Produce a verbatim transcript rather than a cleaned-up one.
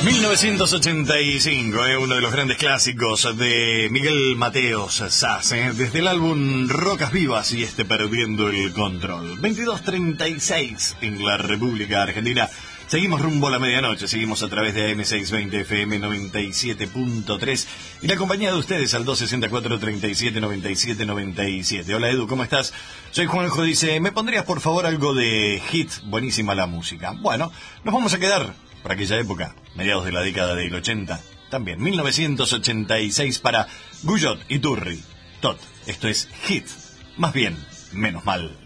mil novecientos ochenta y cinco, eh, uno de los grandes clásicos de Miguel Mateos Saz, eh, desde el álbum Rocas Vivas y este Perdiendo el Control. veintidós treinta y seis en la República Argentina. Seguimos rumbo a la medianoche, seguimos a través de A M seiscientos veinte F M noventa y siete punto tres y la compañía de ustedes al dos sesenta y cuatro, treinta y siete, noventa y siete, noventa y siete. Hola Edu, ¿cómo estás? Soy Juanjo, dice, ¿me pondrías por favor algo de hit? Buenísima la música. Bueno, nos vamos a quedar por aquella época, mediados de la década del ochenta, también, mil novecientos ochenta y seis para Guyot y Turri. Tot, esto es hit, más bien, menos mal.